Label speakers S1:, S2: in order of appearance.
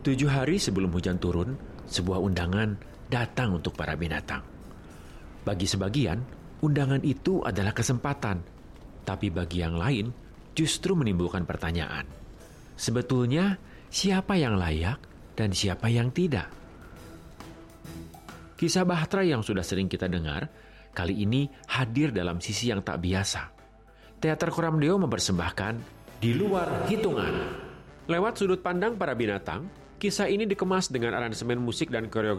S1: 7 hari sebelum hujan turun, sebuah undangan datang untuk para binatang. Bagi sebagian, undangan itu adalah kesempatan. Tapi bagi yang lain, justru menimbulkan pertanyaan. Sebetulnya, siapa yang layak dan siapa yang tidak? Kisah Bahtera yang sudah sering kita dengar, kali ini hadir dalam sisi yang tak biasa. Teater Koramdeo mempersembahkan Di Luar Hitungan. Lewat sudut pandang para binatang, kisah ini dikemas dengan aransemen musik dan koreografi